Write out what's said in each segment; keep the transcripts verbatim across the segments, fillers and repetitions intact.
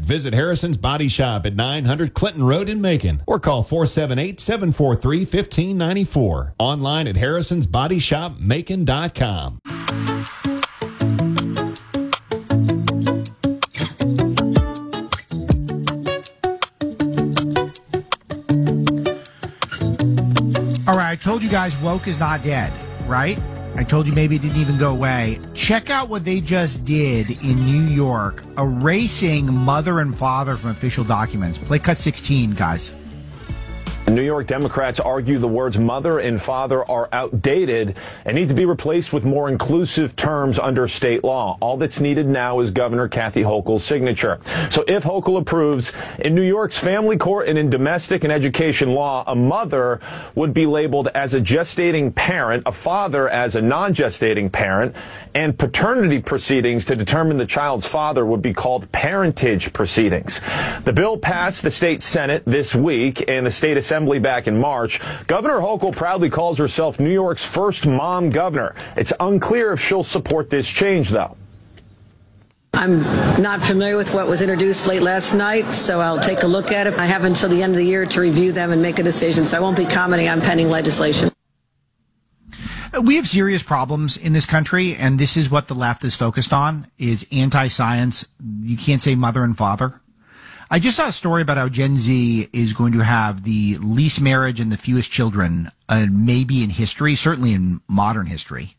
Visit Harrison's Body Shop at nine hundred Clinton Road in Macon or call four seven eight, seven four three, one five nine four. Online at harrisons body shop macon dot com. All right, I told you guys woke is not dead, right? I told you maybe it didn't even go away. Check out what they just did in New York, erasing mother and father from official documents. Play cut sixteen, guys. New York Democrats argue the words mother and father are outdated and need to be replaced with more inclusive terms under state law. All that's needed now is Governor Kathy Hochul's signature. So if Hochul approves, in New York's family court and in domestic and education law, a mother would be labeled as a gestating parent, a father as a non-gestating parent, and paternity proceedings to determine the child's father would be called parentage proceedings. The bill passed the state Senate this week and the state Assembly Assembly back in March. Governor Hochul proudly calls herself New York's first mom governor. It's unclear if she'll support this change, though. I'm not familiar with what was introduced late last night, so I'll take a look at it. I have until the end of the year to review them and make a decision, so I won't be commenting on pending legislation. We have serious problems in this country, and this is what the left is focused on, is anti-science. You can't say mother and father. I just saw a story about how Gen Z is going to have the least marriage and the fewest children, uh, maybe in history, certainly in modern history.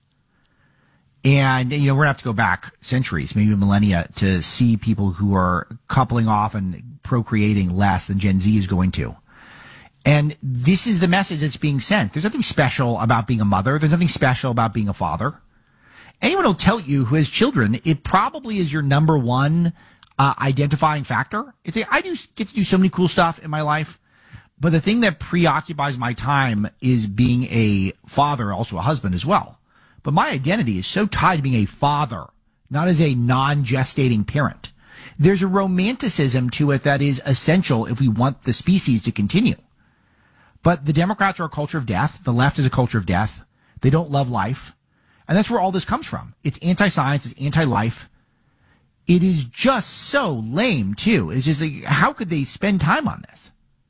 And, you know, we're going to have to go back centuries, maybe millennia, to see people who are coupling off and procreating less than Gen Z is going to. And this is the message that's being sent. There's nothing special about being a mother. There's nothing special about being a father. Anyone will tell you who has children, it probably is your number one Uh, identifying factor. It's a, I do get to do so many cool stuff in my life, but the thing that preoccupies my time is being a father, also a husband as well. But my identity is so tied to being a father, not as a non-gestating parent. There's a romanticism to it that is essential if we want the species to continue. But the Democrats are a culture of death. The left is a culture of death. They don't love life. And that's where all this comes from. It's anti-science. It's anti-life. It is just so lame, too. It's just like, how could they spend time on this?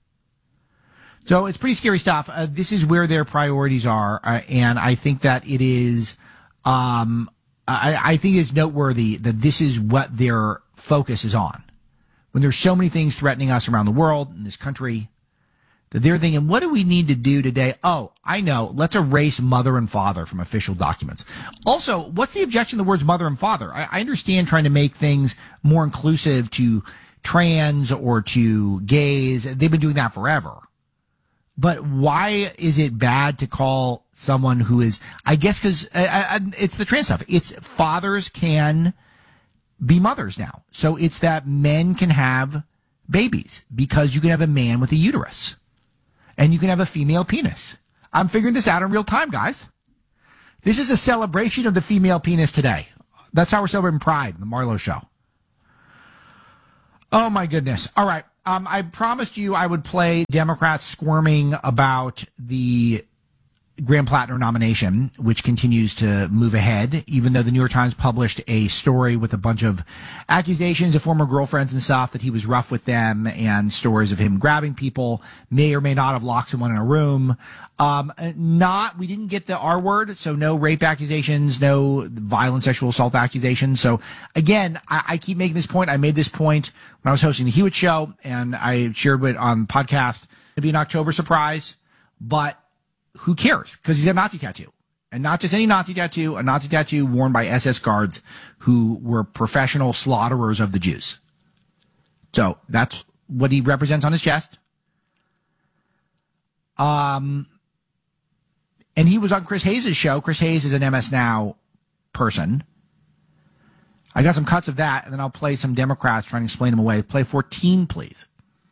So it's pretty scary stuff. Uh, this is where their priorities are. Uh, and I think that it is, um, I, I think it's noteworthy that this is what their focus is on. When there's so many things threatening us around the world, in this country, that they're thinking, what do we need to do today? Oh, I know. Let's erase mother and father from official documents. Also, what's the objection to the words mother and father? I, I understand trying to make things more inclusive to trans or to gays. They've been doing that forever. But why is it bad to call someone who is, I guess because uh, it's the trans stuff. It's fathers can be mothers now. So it's that men can have babies because you can have a man with a uterus. And you can have a female penis. I'm figuring this out in real time, guys. This is a celebration of the female penis today. That's how we're celebrating Pride, the Marlowe Show. Oh, my goodness. All right. Um, I promised you I would play Democrats squirming about the Graham Plattner nomination, which continues to move ahead, even though the New York Times published a story with a bunch of accusations of former girlfriends and stuff that he was rough with them and stories of him grabbing people, may or may not have locked someone in a room. Um, not, we didn't get the R word, so no rape accusations, no violent sexual assault accusations. So again, I, I keep making this point. I made this point when I was hosting the Hewitt Show, and I shared it on podcast. It'd be an October surprise, but who cares? Because he's a Nazi tattoo. And not just any Nazi tattoo, a Nazi tattoo worn by S S guards who were professional slaughterers of the Jews. So that's what he represents on his chest. Um, and he was on Chris Hayes' show. Chris Hayes is an M S Now person. I got some cuts of that, and then I'll play some Democrats trying to explain them away. Play fourteen, please.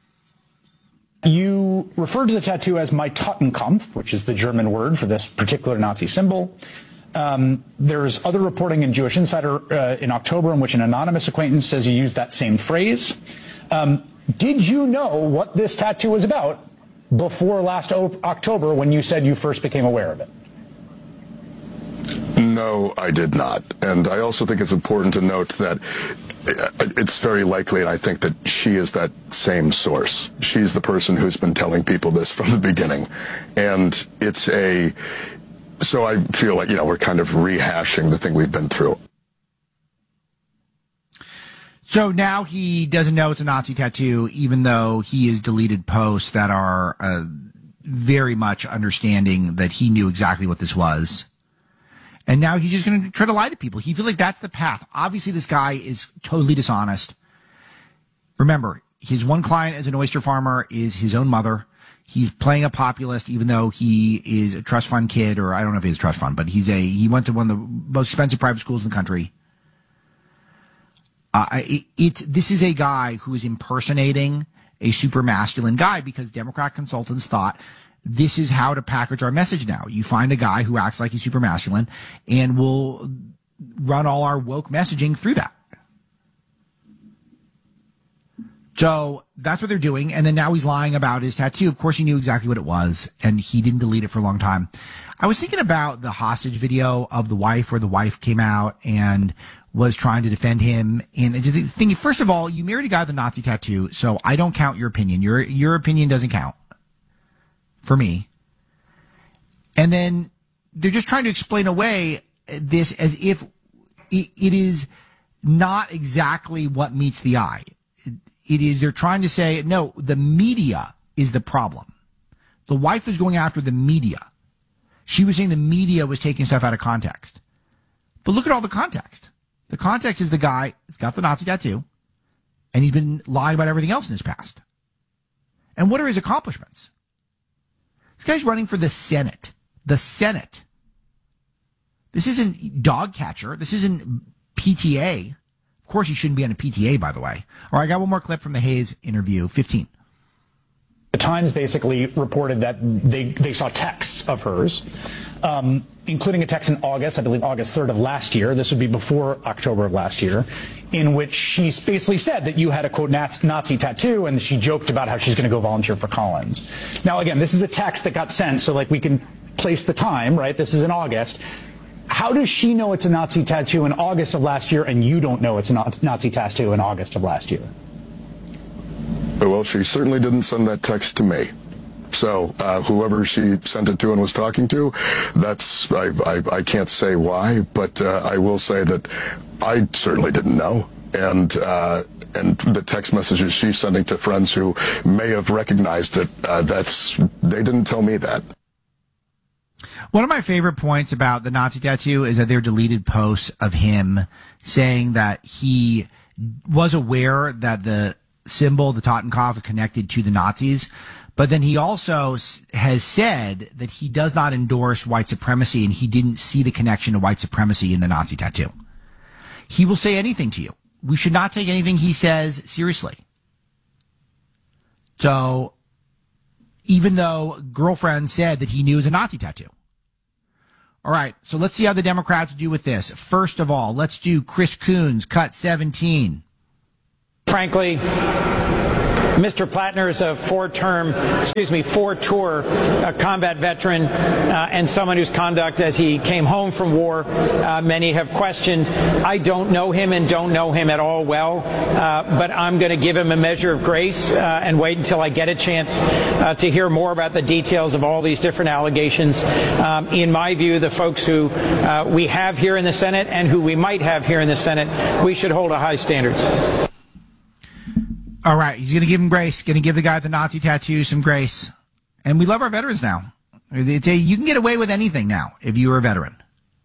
You referred to the tattoo as Mein Totenkampf, which is the German word for this particular Nazi symbol. Um, there's other reporting in Jewish Insider uh, in October in which an anonymous acquaintance says you used that same phrase. Um, did you know what this tattoo was about before last o- October when you said you first became aware of it? No, I did not. And I also think it's important to note that it's very likely, and I think that she is that same source. She's the person who's been telling people this from the beginning. And it's a, so I feel like, you know, we're kind of rehashing the thing we've been through. So now he doesn't know it's a Nazi tattoo, even though he has deleted posts that are uh, very much understanding that he knew exactly what this was. And now he's just going to try to lie to people. He feels like that's the path. Obviously, this guy is totally dishonest. Remember, his one client as an oyster farmer is his own mother. He's playing a populist, even though he is a trust fund kid, or I don't know if he's a trust fund, but he's a he went to one of the most expensive private schools in the country. Uh, it, it this is a guy who is impersonating a super masculine guy because Democrat consultants thought this is how to package our message now. You find a guy who acts like he's super masculine and we'll run all our woke messaging through that. So that's what they're doing. And then now he's lying about his tattoo. Of course, he knew exactly what it was and he didn't delete it for a long time. I was thinking about the hostage video of the wife where the wife came out and was trying to defend him. And thinking, first of all, you married a guy with a Nazi tattoo, so I don't count your opinion. Your, your opinion doesn't count for me. And then they're just trying to explain away this as if it, it is not exactly what meets the eye. It is, they're trying to say, no, the media is the problem. The wife was going after the media. She was saying the media was taking stuff out of context. But look at all the context. The context is the guy that's got the Nazi tattoo, and he's been lying about everything else in his past. And what are his accomplishments? This guy's running for the Senate. The Senate. This isn't dog catcher. This isn't P T A. Of course, he shouldn't be on a P T A, by the way. All right, I got one more clip from the Hayes interview, fifteen. The Times basically reported that they, they saw texts of hers, um, including a text in August, I believe August third of last year. This would be before October of last year, in which she basically said that you had a, quote, Nazi tattoo, and she joked about how she's going to go volunteer for Collins. Now, again, this is a text that got sent, so, like, we can place the time, right? This is in August. How does she know it's a Nazi tattoo in August of last year, and you don't know it's a Nazi tattoo in August of last year? Well, she certainly didn't send that text to me. So uh, whoever she sent it to and was talking to, that's I, I, I can't say why, but uh, I will say that I certainly didn't know. And uh, and the text messages she's sending to friends who may have recognized it, uh, that's they didn't tell me that. One of my favorite points about the Nazi tattoo is that there are deleted posts of him saying that he was aware that the symbol, the Totenkopf, is connected to the Nazis. But then he also has said that he does not endorse white supremacy and he didn't see the connection to white supremacy in the Nazi tattoo. He will say anything to you. We should not take anything he says seriously. So, even though girlfriend said that he knew it was a Nazi tattoo. All right, so let's see how the Democrats do with this. First of all, let's do Chris Coons, cut seventeen. Frankly, Mister Plattner is a four-term, excuse me, four-tour uh, combat veteran uh, and someone whose conduct as he came home from war, uh, many have questioned. I don't know him and don't know him at all well, uh, but I'm going to give him a measure of grace uh, and wait until I get a chance uh, to hear more about the details of all these different allegations. Um, in my view, the folks who uh, we have here in the Senate and who we might have here in the Senate, we should hold a high standards. All right, he's going to give him grace, going to give the guy with the Nazi tattoo some grace. And we love our veterans now. It's a, you can get away with anything now if you're a veteran.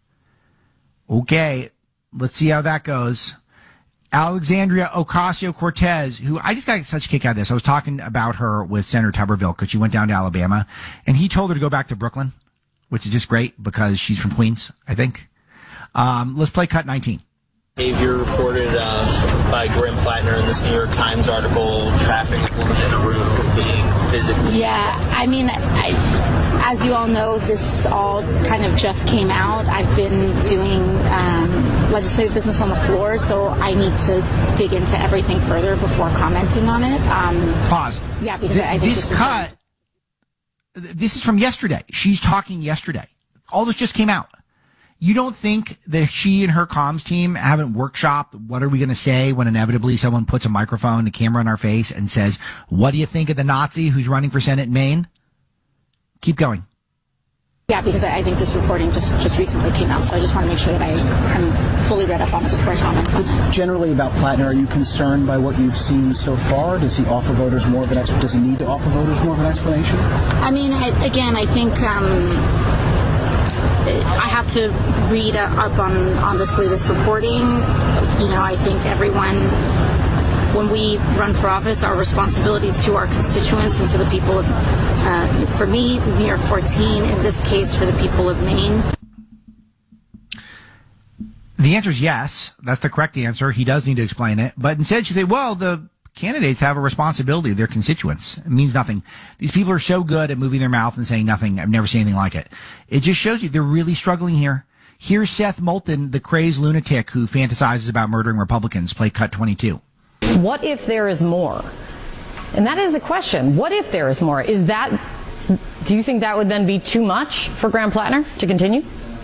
Okay, let's see how that goes. Alexandria Ocasio-Cortez, who I just got such a kick out of this. I was talking about her with Senator Tuberville because she went down to Alabama, and he told her to go back to Brooklyn, which is just great because she's from Queens, I think. Um, let's play cut nineteen. Behavior reported uh, by Grim Plattner in this New York Times article, trapping a woman in a room, being physically... Yeah, I mean, I, as you all know, this all kind of just came out. I've been doing um, legislative business on the floor, so I need to dig into everything further before commenting on it. Um, Pause. Yeah, because Th- I think this, this cut, is... this is from yesterday. She's talking yesterday. All this just came out. You don't think that she and her comms team haven't workshopped what are we going to say when inevitably someone puts a microphone, a camera in our face and says, what do you think of the Nazi who's running for Senate in Maine? Keep going. Yeah, because I think this reporting just, just recently came out, so I just want to make sure that I am fully read up on it before I comment on it. Generally about Plattner, are you concerned by what you've seen so far? Does he offer voters more of an explanation? Does he need to offer voters more of an explanation? I mean, I, again, I think um, I have to read up on, on this latest reporting. You know, I think everyone, when we run for office, our responsibilities to our constituents and to the people of, uh, for me, New York fourteen, in this case, for the people of Maine. The answer is yes. That's the correct answer. He does need to explain it. But instead, she said, well, the candidates have a responsibility to their constituents. It means nothing. These people are so good at moving their mouth and saying nothing. I've never seen anything like it. It just shows you they're really struggling here. Here's Seth Moulton, the crazed lunatic who fantasizes about murdering Republicans. Play cut twenty-two. What if there is more? And that is a question. What if there is more? Is that, do you think that would then be too much for Graham Plattner to continue?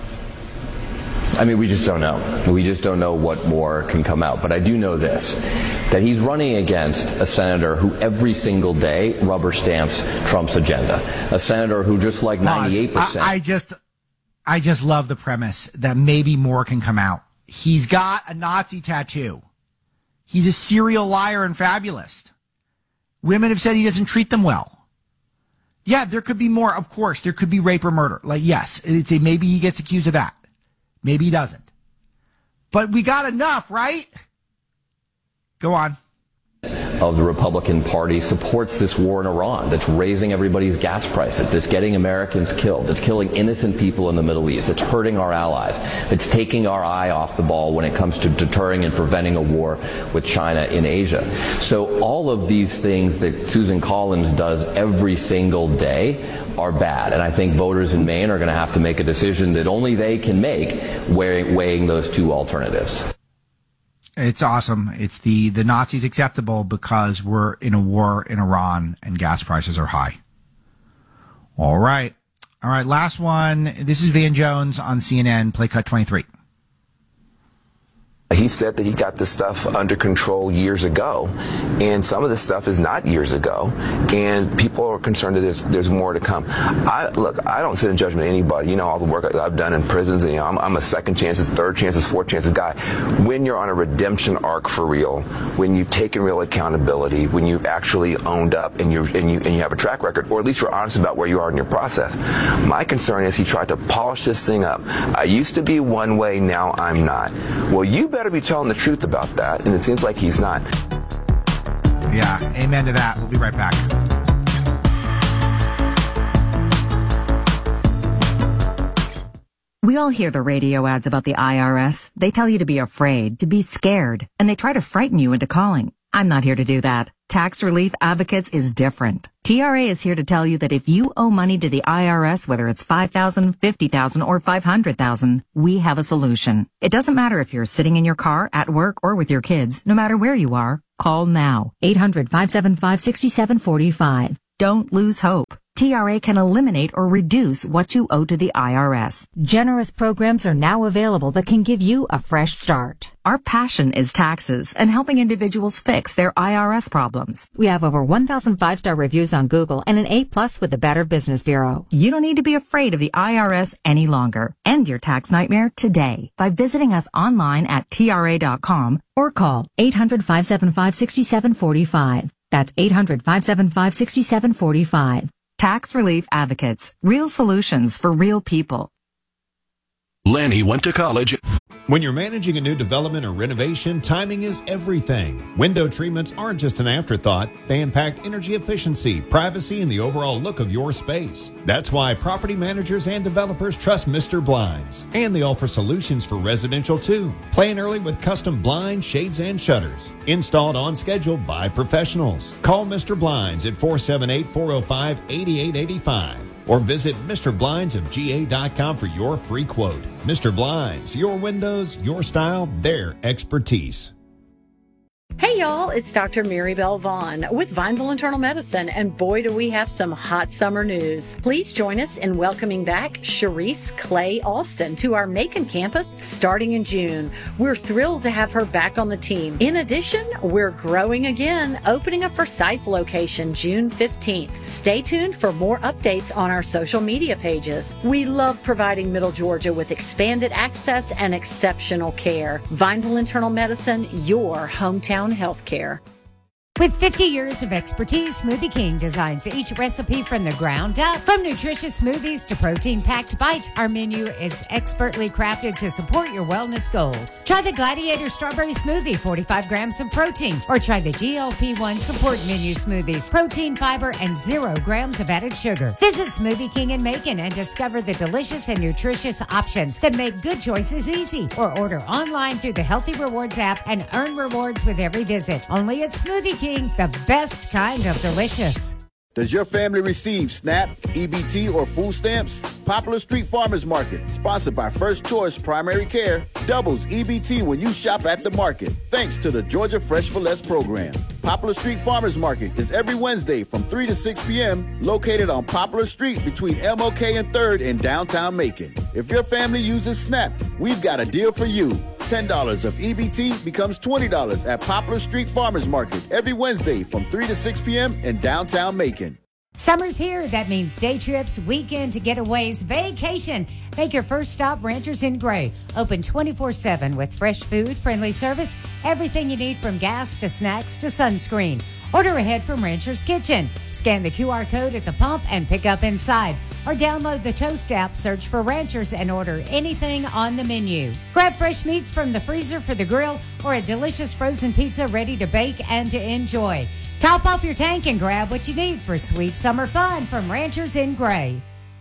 I mean, we just don't know. We just don't know what more can come out. But I do know this, that he's running against a senator who every single day rubber stamps Trump's agenda. A senator who just like ninety-eight percent. I, I just, I just love the premise that maybe more can come out. He's got a Nazi tattoo. He's a serial liar and fabulist. Women have said he doesn't treat them well. Yeah, there could be more. Of course, there could be rape or murder. Like, yes, it's a, maybe he gets accused of that. Maybe he doesn't. But we got enough, right? Go on. Of the Republican Party supports this war in Iran that's raising everybody's gas prices, that's getting Americans killed, that's killing innocent people in the Middle East, that's hurting our allies, that's taking our eye off the ball when it comes to deterring and preventing a war with China in Asia. So all of these things that Susan Collins does every single day are bad. And I think voters in Maine are going to have to make a decision that only they can make, weighing, weighing those two alternatives. It's awesome. It's the, the Nazis acceptable because we're in a war in Iran and gas prices are high. All right. All right. Last one. This is Van Jones on C N N. Play cut twenty-three. He said that he got this stuff under control years ago, and some of this stuff is not years ago, and people are concerned that there's there's more to come. I look, I don't sit in judgment of anybody. You know, all the work I've done in prisons, and, you know, I'm, I'm a second chances, third chances, fourth chances guy. When you're on a redemption arc for real, when you've taken real accountability, when you've actually owned up and you and you and you have a track record, or at least you're honest about where you are in your process. My concern is he tried to polish this thing up. I used to be one way, now I'm not. Well, you better be telling the truth about that, and it seems like he's not. Yeah, amen to that. We'll be right back. We all hear the radio ads about the I R S. They tell you to be afraid, to be scared, and they try to frighten you into calling. I'm not here to do that. Tax Relief Advocates is different. T R A is here to tell you that if you owe money to the I R S, whether it's five thousand dollars, fifty thousand dollars, or five hundred thousand dollars, we have a solution. It doesn't matter if you're sitting in your car, at work, or with your kids. No matter where you are, call now. eight hundred, five seven five, six seven four five. Don't lose hope. T R A can eliminate or reduce what you owe to the I R S. Generous programs are now available that can give you a fresh start. Our passion is taxes and helping individuals fix their I R S problems. We have over one thousand five-star reviews on Google and an A plus with the Better Business Bureau. You don't need to be afraid of the I R S any longer. End your tax nightmare today by visiting us online at T R A dot com or call eight hundred, five seven five, six seven four five. That's eight hundred, five seven five, six seven four five. Tax Relief Advocates. Real solutions for real people. Lanny went to college. When you're managing a new development or renovation, timing is everything. Window treatments aren't just an afterthought. They impact energy efficiency, privacy, and the overall look of your space. That's why property managers and developers trust Mister Blinds. And they offer solutions for residential too. Plan early with custom blinds, shades, and shutters. Installed on schedule by professionals. Call Mister Blinds at four seven eight, four oh five, eight eight eight five. Or visit Mister Blinds of G A dot com for your free quote. Mister Blinds, your windows, your style, their expertise. Hey, Hey y'all, it's Doctor Maribel Vaughn with Vineville Internal Medicine, and boy do we have some hot summer news. Please join us in welcoming back Sharice Clay Alston to our Macon campus starting in June. We're thrilled to have her back on the team. In addition, we're growing again, opening a Forsyth location June fifteenth. Stay tuned for more updates on our social media pages. We love providing Middle Georgia with expanded access and exceptional care. Vineville Internal Medicine, your hometown healthcare. With fifty years of expertise, Smoothie King designs each recipe from the ground up. From nutritious smoothies to protein-packed bites, our menu is expertly crafted to support your wellness goals. Try the Gladiator Strawberry Smoothie, forty-five grams of protein, or try the G L P one Support Menu Smoothies, protein, fiber, and zero grams of added sugar. Visit Smoothie King in Macon and discover the delicious and nutritious options that make good choices easy. Or order online through the Healthy Rewards app and earn rewards with every visit. Only at Smoothie King. The best kind of delicious. Does your family receive SNAP, E B T, or food stamps? Poplar Street Farmers Market, sponsored by First Choice Primary Care, doubles E B T when you shop at the market, thanks to the Georgia Fresh for Less program. Poplar Street Farmers Market is every Wednesday from three to six p.m., located on Poplar Street between M L K and third in downtown Macon. If your family uses SNAP, we've got a deal for you. ten dollars of E B T becomes twenty dollars at Poplar Street Farmers Market every Wednesday from three to six p.m. in downtown Macon. Summer's here. That means day trips, weekend getaways, vacation. Make your first stop Ranchers in Gray. Open twenty-four seven with fresh food, friendly service, everything you need from gas to snacks to sunscreen. Order ahead from Rancher's Kitchen. Scan the Q R code at the pump and pick up inside. Or download the Toast app, search for Ranchers, and order anything on the menu. Grab fresh meats from the freezer for the grill or a delicious frozen pizza ready to bake and to enjoy. Top off your tank and grab what you need for sweet summer fun from Ranchers in Gray.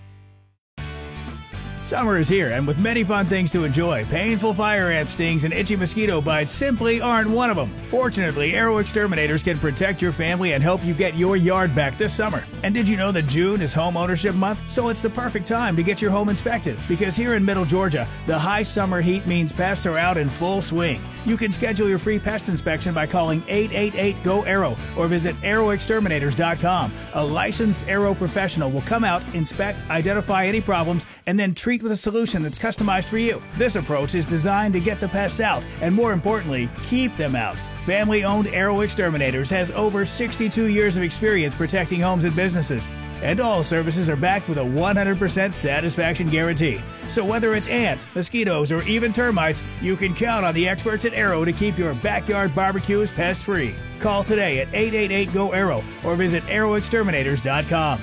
Summer is here, and with many fun things to enjoy, painful fire ant stings and itchy mosquito bites simply aren't one of them. Fortunately, Arrow Exterminators can protect your family and help you get your yard back this summer. And did you know that June is Home Ownership Month? So it's the perfect time to get your home inspected, because here in Middle Georgia, the high summer heat means pests are out in full swing. You can schedule your free pest inspection by calling eight eight eight, G O, ARROW or visit arrow exterminators dot com. A licensed Arrow professional will come out, inspect, identify any problems, and then treat with a solution that's customized for you. This approach is designed to get the pests out and, more importantly, keep them out. Family-owned Arrow Exterminators has over sixty-two years of experience protecting homes and businesses. And all services are backed with a one hundred percent satisfaction guarantee. So whether it's ants, mosquitoes, or even termites, you can count on the experts at Arrow to keep your backyard barbecues pest-free. Call today at eight eight eight, G O, ARROW or visit arrow exterminators dot com.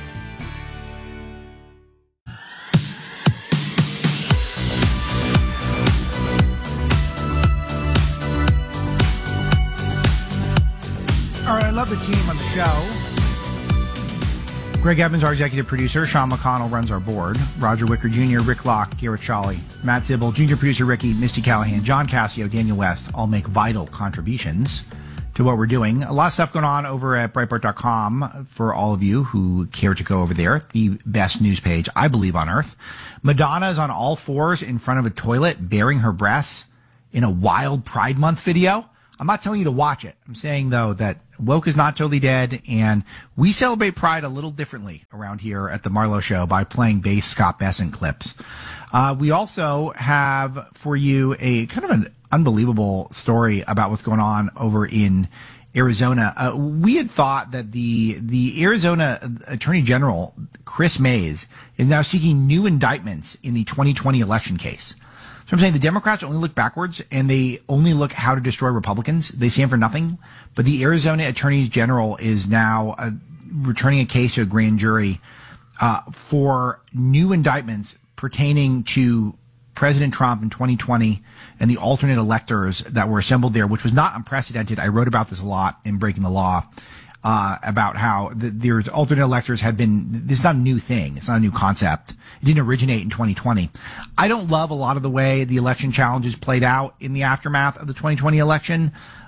All right, I love the team on the show. Greg Evans, our executive producer. Sean McConnell runs our board. Roger Wicker Junior, Rick Locke, Garrett Shawley, Matt Zibble, junior producer Ricky, Misty Callahan, John Cassio, Daniel West all make vital contributions to what we're doing. A lot of stuff going on over at Breitbart dot com for all of you who care to go over there. The best news page, I believe, on earth. Madonna is on all fours in front of a toilet, baring her breasts in a wild Pride Month video. I'm not telling you to watch it. I'm saying, though, that woke is not totally dead, and we celebrate Pride a little differently around here at the Marlowe Show by playing bass Scott Bessent clips. Uh, we also have for you a kind of an unbelievable story about what's going on over in Arizona. Uh, we had thought that the the Arizona Attorney General, Chris Mays, is now seeking new indictments in the twenty twenty election case. So I'm saying the Democrats only look backwards and they only look how to destroy Republicans. They stand for nothing. But the Arizona Attorney General is now uh, returning a case to a grand jury uh, for new indictments pertaining to President Trump in twenty twenty and the alternate electors that were assembled there, which was not unprecedented. I wrote about this a lot in Breaking the Law. Uh, about how the, their alternate electors had been, this is not a new thing. It's not a new concept. It didn't originate in twenty twenty. I don't love a lot of the way the election challenges played out in the aftermath of the twenty twenty election,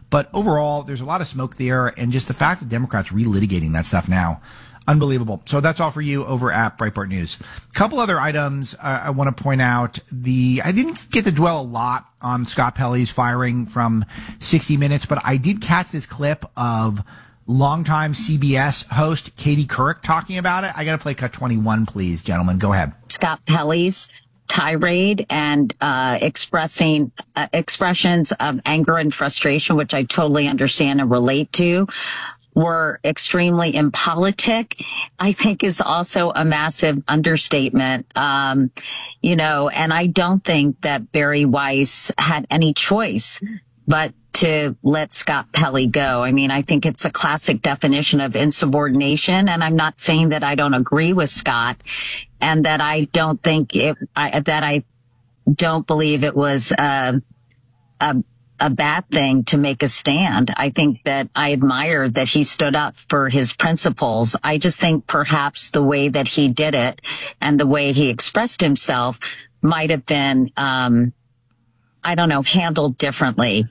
But overall, there's a lot of smoke there, and just the fact that Democrats relitigating that stuff now, unbelievable. So that's all for you over at Breitbart News. A couple other items uh, I want to point out. The I didn't get to dwell a lot on Scott Pelley's firing from sixty minutes, but I did catch this clip of longtime C B S host Katie Couric talking about it. I got to play cut twenty-one, please, gentlemen. Go ahead. Scott Pelley's tirade and uh, expressing uh, expressions of anger and frustration, which I totally understand and relate to, were extremely impolitic, I think is also a massive understatement. Um, you know, and I don't think that Barry Weiss had any choice but to let Scott Pelley go. I mean, I think it's a classic definition of insubordination, and I'm not saying that I don't agree with Scott and that I don't think it, I, that I don't believe it was uh, a a bad thing to make a stand. I think that I admire that he stood up for his principles. I just think perhaps the way that he did it and the way he expressed himself might have been, um, I don't know, handled differently.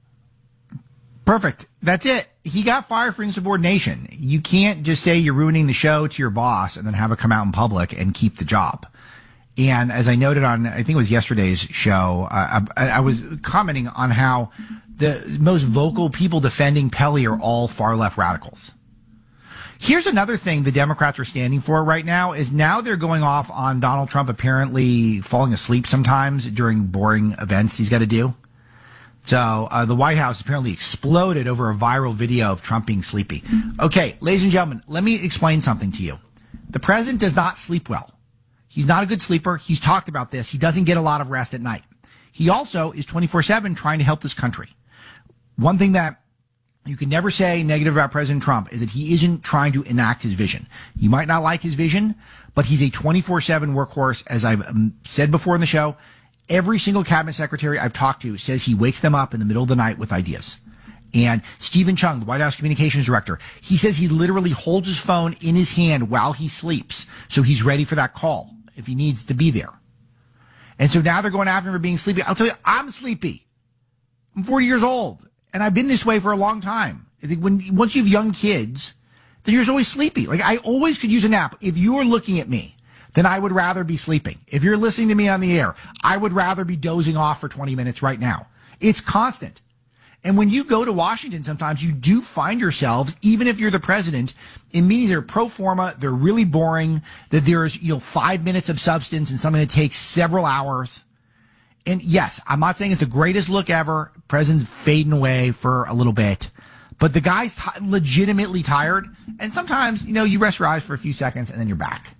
Perfect. That's it. He got fired for insubordination. You can't just say you're ruining the show to your boss and then have it come out in public and keep the job. And as I noted on, I think it was yesterday's show, uh, I, I was commenting on how the most vocal people defending Pelley are all far left radicals. Here's another thing the Democrats are standing for right now is now they're going off on Donald Trump apparently falling asleep sometimes during boring events he's got to do. So uh, the White House apparently exploded over a viral video of Trump being sleepy. Okay, ladies and gentlemen, let me explain something to you. The president does not sleep well. He's not a good sleeper. He's talked about this. He doesn't get a lot of rest at night. He also is twenty-four seven trying to help this country. One thing that you can never say negative about President Trump is that he isn't trying to enact his vision. You might not like his vision, but he's a twenty-four seven workhorse. As I've um, said before in the show, every single cabinet secretary I've talked to says he wakes them up in the middle of the night with ideas. And Stephen Chung, the White House communications director, he says he literally holds his phone in his hand while he sleeps, so he's ready for that call if he needs to be there. And so now they're going after him for being sleepy. I'll tell you, I'm sleepy. I'm forty years old, and I've been this way for a long time. I think when once you have young kids, then you're always sleepy. Like, I always could use a nap. If you're looking at me, then I would rather be sleeping. If you're listening to me on the air, I would rather be dozing off for twenty minutes right now. It's constant. And when you go to Washington, sometimes you do find yourselves, even if you're the president, in meetings that are pro forma, they're really boring, that there's, you know, five minutes of substance and something that takes several hours. And yes, I'm not saying it's the greatest look ever. President's fading away for a little bit. But the guy's t- legitimately tired. And sometimes, you know, you rest your eyes for a few seconds and then you're back.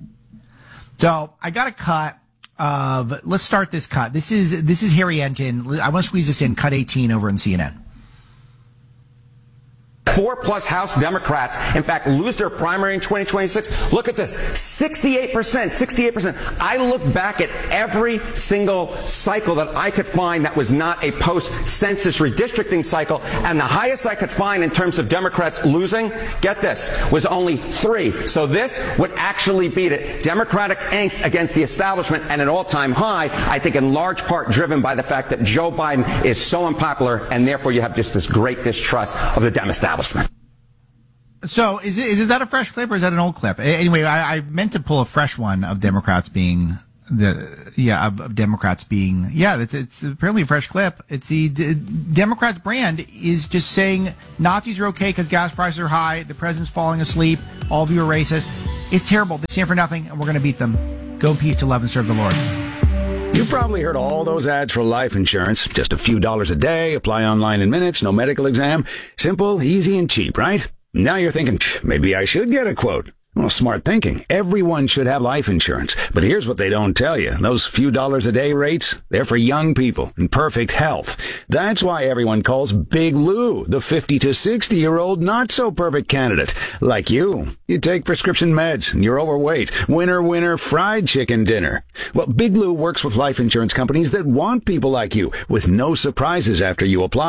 So I got a cut of, let's start this cut. This is, this is Harry Enten. I want to squeeze this in, cut eighteen over in C N N. Four plus House Democrats, in fact, lose their primary in twenty twenty-six. Look at this, sixty-eight percent, sixty-eight percent. I look back at every single cycle that I could find that was not a post-census redistricting cycle, and the highest I could find in terms of Democrats losing, get this, was only three. So this would actually beat it. Democratic angst against the establishment at an all-time high, I think in large part driven by the fact that Joe Biden is so unpopular, and therefore you have just this great distrust of the Dem establishment. So is it, is that a fresh clip or is that an old clip? Anyway, I, I meant to pull a fresh one of Democrats being the yeah of, of Democrats being yeah. It's it's apparently a fresh clip. It's the, the Democrats brand is just saying Nazis are okay because gas prices are high. The president's falling asleep. All of you are racist. It's terrible. They stand for nothing, and we're going to beat them. Go in peace to love and serve the Lord. You've probably heard all those ads for life insurance. Just a few dollars a day, apply online in minutes, no medical exam. Simple, easy, and cheap, right? Now you're thinking, maybe I should get a quote. Well, smart thinking. Everyone should have life insurance. But here's what they don't tell you. Those few dollars a day rates, they're for young people in perfect health. That's why everyone calls Big Lou the fifty to sixty year old not so perfect candidate. Like you. You take prescription meds and you're overweight. Winner, winner, fried chicken dinner. Well, Big Lou works with life insurance companies that want people like you with no surprises after you apply.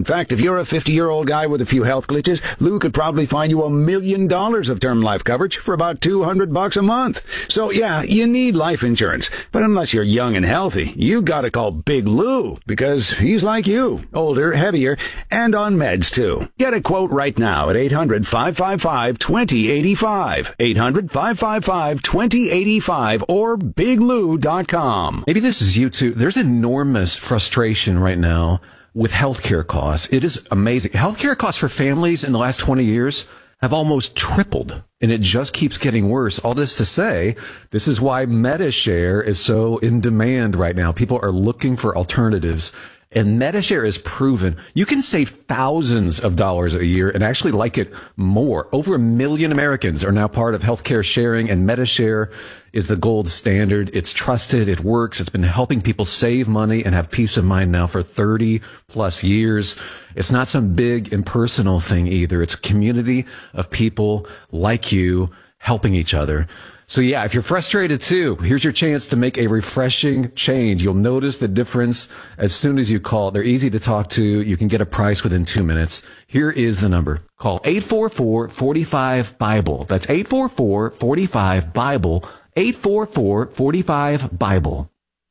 In fact, if you're a fifty-year-old guy with a few health glitches, Lou could probably find you a million dollars of term life coverage for about two hundred bucks a month. So yeah, you need life insurance. But unless you're young and healthy, you gotta call Big Lou, because he's like you, older, heavier, and on meds too. Get a quote right now at eight hundred, five five five, two zero eight five, eight hundred, five five five, two zero eight five, or big lou dot com. Maybe this is you too. There's enormous frustration right now with healthcare costs. It is amazing. Healthcare costs for families in the last twenty years have almost tripled, and it just keeps getting worse. All this to say, this is why MediShare is so in demand right now. People are looking for alternatives, and MediShare is proven you can save thousands of dollars a year and actually like it more. Over a million Americans are now part of healthcare sharing, and MediShare is the gold standard. It's trusted. It works. It's been helping people save money and have peace of mind now for thirty plus years. It's not some big impersonal thing either. It's a community of people like you helping each other. So yeah, if you're frustrated too, here's your chance to make a refreshing change. You'll notice the difference as soon as you call. They're easy to talk to. You can get a price within two minutes. Here is the number. Call eight four four, four five, BIBLE. That's eight four four, four five, BIBLE. eight four four, four five, BIBLE.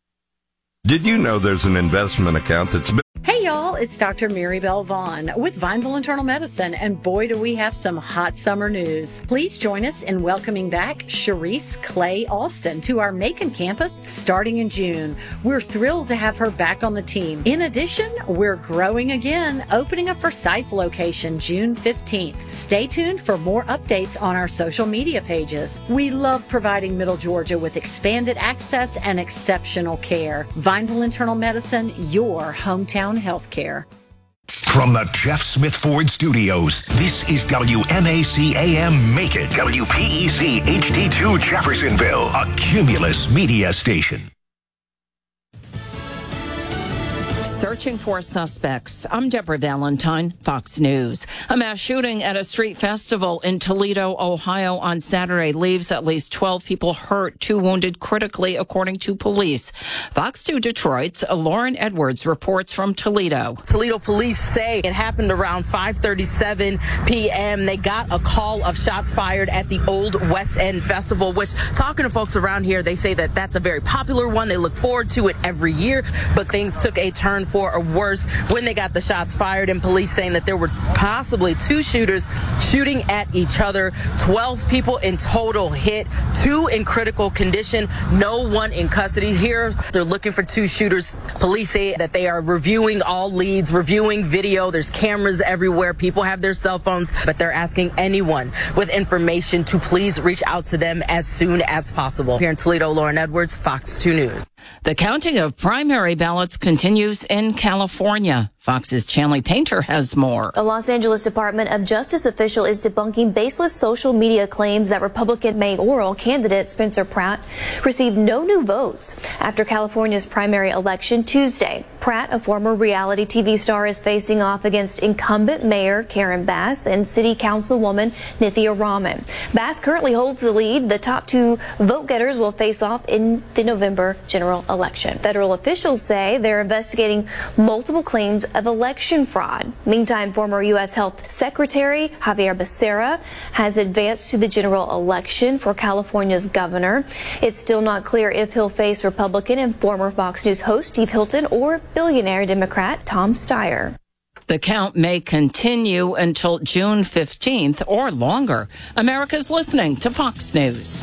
Did you know there's an investment account that's been... Hey y'all, it's Doctor Mary Bell Vaughn with Vineville Internal Medicine, and boy do we have some hot summer news. Please join us in welcoming back Sharice Clay Alston to our Macon campus starting in June. We're thrilled to have her back on the team. In addition, we're growing again, opening a Forsyth location June fifteenth. Stay tuned for more updates on our social media pages. We love providing Middle Georgia with expanded access and exceptional care. Vineville Internal Medicine, your hometown healthcare. From the Jeff Smith Ford Studios, this is W M A C A M Macon, W P E C H D two Jeffersonville, a Cumulus media station. Searching for suspects. I'm Deborah Valentine, Fox News. A mass shooting at a street festival in Toledo, Ohio on Saturday leaves at least twelve people hurt, two wounded critically, according to police. Fox two Detroit's Lauren Edwards reports from Toledo. Toledo police say it happened around five thirty-seven p.m. They got a call of shots fired at the Old West End Festival, which, talking to folks around here, they say that that's a very popular one. They look forward to it every year, but things took a turn for a worse when they got the shots fired, and police saying that there were possibly two shooters shooting at each other. twelve people in total hit, two in critical condition, no one in custody. Here, they're looking for two shooters. Police say that they are reviewing all leads, reviewing video. There's cameras everywhere. People have their cell phones, but they're asking anyone with information to please reach out to them as soon as possible. Here in Toledo, Lauren Edwards, Fox two News. The counting of primary ballots continues in California. Fox's Chanley Painter has more. A Los Angeles Department of Justice official is debunking baseless social media claims that Republican mayoral candidate Spencer Pratt received no new votes after California's primary election Tuesday. Pratt, a former reality T V star, is facing off against incumbent Mayor Karen Bass and City Councilwoman Nithya Raman. Bass currently holds the lead. The top two vote-getters will face off in the November general election. Federal officials say they're investigating multiple claims of election fraud. Meantime, former U S Health Secretary Javier Becerra has advanced to the general election for California's governor. It's still not clear if he'll face Republican and former Fox News host Steve Hilton or billionaire Democrat Tom Steyer. The count may continue until June fifteenth or longer. America's listening to Fox News.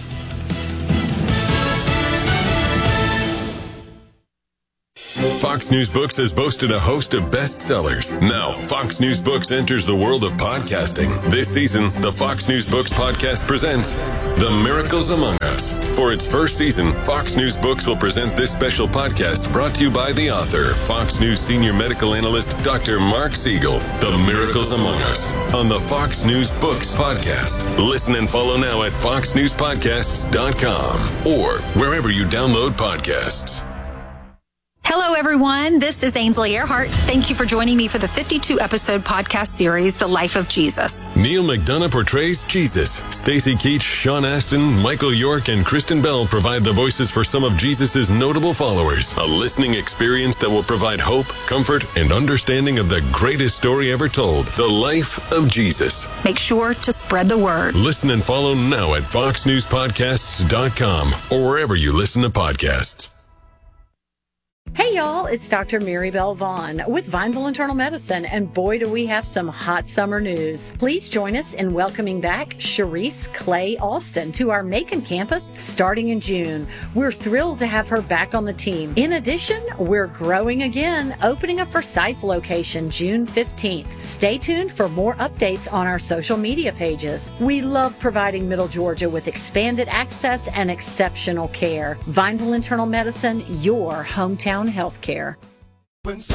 Fox News Books has boasted a host of bestsellers. Now, Fox News Books enters the world of podcasting. This season, the Fox News Books podcast presents The Miracles Among Us. For its first season, Fox News Books will present this special podcast brought to you by the author, Fox News senior medical analyst, Doctor Mark Siegel. The Miracles Among Us on the Fox News Books podcast. Listen and follow now at fox news podcasts dot com or wherever you download podcasts. Hello, everyone. This is Ainsley Earhart. Thank you for joining me for the fifty-two episode podcast series, The Life of Jesus. Neil McDonough portrays Jesus. Stacy Keach, Sean Astin, Michael York, and Kristen Bell provide the voices for some of Jesus' notable followers. A listening experience that will provide hope, comfort, and understanding of the greatest story ever told, The Life of Jesus. Make sure to spread the word. Listen and follow now at fox news podcasts dot com or wherever you listen to podcasts. Hey y'all, it's Doctor Mary Bell Vaughn with Vineville Internal Medicine, and boy do we have some hot summer news. Please join us in welcoming back Sharice Clay Alston to our Macon campus starting in June. We're thrilled to have her back on the team. In addition, we're growing again, opening a Forsyth location June fifteenth. Stay tuned for more updates on our social media pages. We love providing Middle Georgia with expanded access and exceptional care. Vineville Internal Medicine, your hometown healthcare.